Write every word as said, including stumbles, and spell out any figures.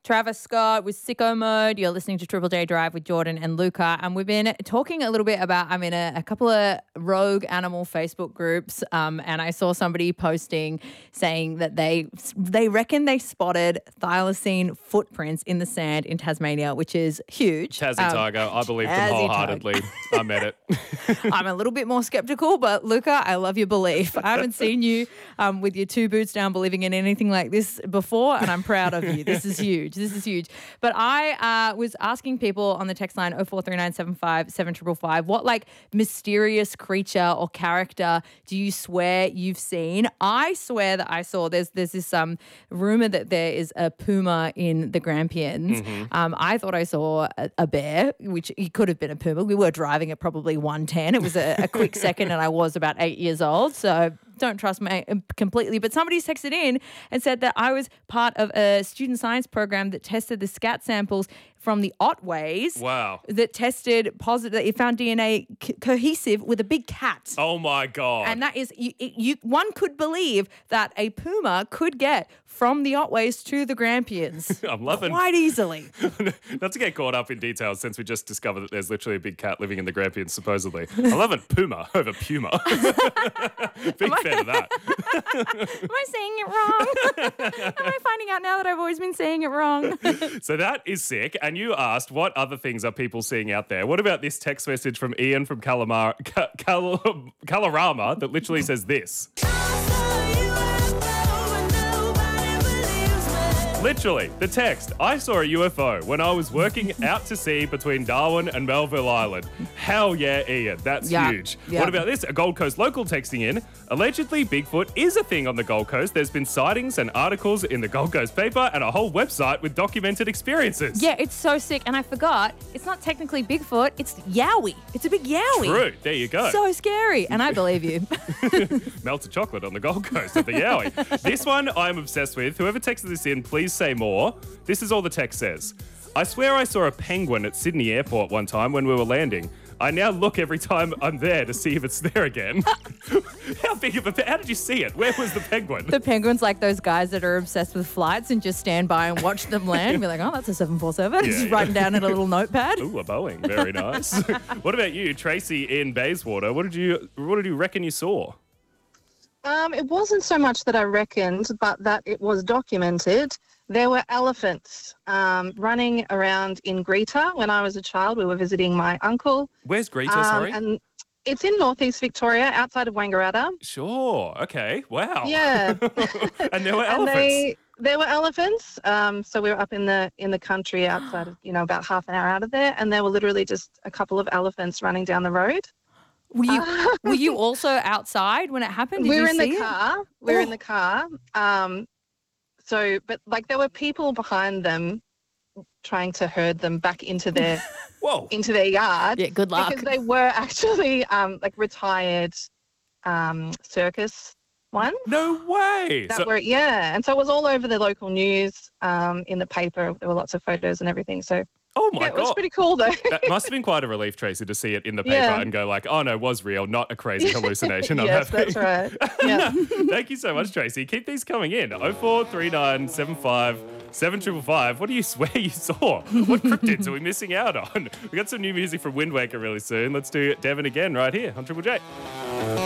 Travis Scott with Sicko Mode. You're listening to Triple J Drive with Jordan and Luca. And we've been talking a little bit about, I'm in a, a couple of rogue animal Facebook groups. Um, and I saw somebody posting saying that they they reckon they spotted thylacine footprints in the sand in Tasmania, which is huge. Tassie um, Tiger. I believe them Tassie wholeheartedly. I met it. I'm a little bit more skeptical, but Luca, I love your belief. I haven't seen you um, with your two boots down believing in anything like this before, and I'm proud of you. This is huge. This is huge. But I uh, was asking people on the text line oh four three nine seven five seven five five, what like mysterious creature or character do you swear you've seen? I swear that I saw, there's there's this um rumor that there is a puma in the Grampians. Mm-hmm. Um, I thought I saw a, a bear, which it could have been a puma. We were driving at probably one ten. It was a, a quick second and I was about eight years old. So don't trust me completely. But somebody's texted in and said that I was part of a student science program that tested the scat samples from the Otways. Wow. That tested positive, it found D N A co- cohesive with a big cat. Oh my God. And that is, you, you, one could believe that a puma could get from the Otways to the Grampians. I'm loving quite easily. Not to get caught up in details since we just discovered that there's literally a big cat living in the Grampians, supposedly. I love it, puma over puma. Big fan of that. Am I saying it wrong? Am I finding out now that I've always bin saying it wrong? So that is sick. And you asked, what other things are people seeing out there? What about this text message from Ian from Calamar- Cal- Cal- Calarama that literally says this? Literally, the text, I saw a U F O when I was working out to sea between Darwin and Melville Island. Hell yeah, Ian. That's yeah, huge. Yeah. What about this? A Gold Coast local texting in. Allegedly, Bigfoot is a thing on the Gold Coast. There's been sightings and articles in the Gold Coast paper and a whole website with documented experiences. Yeah, it's so sick. And I forgot, it's not technically Bigfoot, it's Yowie. It's a big Yowie. True. There you go. So scary. And I believe you. Melted chocolate on the Gold Coast at the Yowie. This one I'm obsessed with. Whoever texted this in, please say more. This is all the text says. I swear I saw a penguin at Sydney Airport one time when we were landing. I now look every time I'm there to see if it's there again. How big of a pe- How did you see it? Where was the penguin? The penguin's like those guys that are obsessed with flights and just stand by and watch them land and be like, oh, that's a seven forty-seven. Yeah, just yeah. writing down in a little notepad. Ooh, a Boeing. Very nice. What about you, Tracy in Bayswater? What did you What did you reckon you saw? Um, it wasn't so much that I reckoned, but that it was documented. There were elephants um, running around in Greta when I was a child. We were visiting my uncle. Where's Greta, um, sorry? And it's in northeast Victoria, outside of Wangaratta. Sure. Okay. Wow. Yeah. And there were and elephants. they, there were elephants. Um, so we were up in the in the country outside of, you know, about half an hour out of there. And there were literally just a couple of elephants running down the road. Were you, were you also outside when it happened? Did we were you in see the it? car. We were Oh. in the car. Um, so, but like there were people behind them trying to herd them back into their Whoa. into their yard. Yeah, good luck. Because they were actually um, like retired um, circus ones. No way. That So- were yeah, and so it was all over the local news, um, in the paper. There were lots of photos and everything. So oh my yeah, it was God. pretty cool though. That must have been quite a relief, Tracy, to see it in the paper Yeah. and go like, oh no, it was real, not a crazy hallucination. I'm Yes, happy. that's right. Yeah. Thank you so much, Tracy. Keep these coming in. oh four three nine seven five seven five five. What do you swear you saw? What cryptids are we missing out on? We got some new music from Wind Waker really soon. Let's do Devon again right here on Triple J.